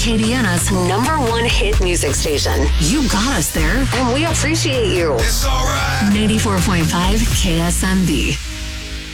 Acadiana's #1 hit music station. You got us there, and we appreciate you. It's all right. 94.5 KSMB.